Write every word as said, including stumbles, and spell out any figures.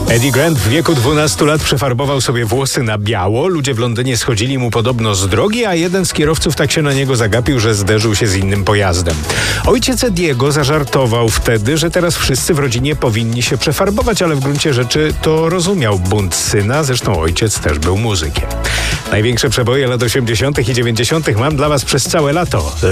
Eddie Grant w wieku dwunastu lat przefarbował sobie włosy na biało. Ludzie w Londynie schodzili mu podobno z drogi, a jeden z kierowców tak się na niego zagapił, że zderzył się z innym pojazdem. Ojciec Ediego zażartował wtedy, że teraz wszyscy w rodzinie powinni się przefarbować, ale w gruncie rzeczy to rozumiał bunt syna. Zresztą ojciec też był muzykiem. Największe przeboje lat osiemdziesiątych i dziewięćdziesiątych mam dla was przez całe lato.